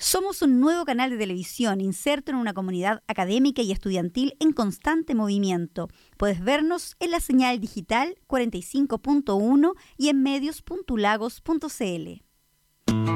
Somos un nuevo canal de televisión inserto en una comunidad académica y estudiantil en constante movimiento. Puedes vernos en la señal digital 45.1 y en medios.lagos.cl.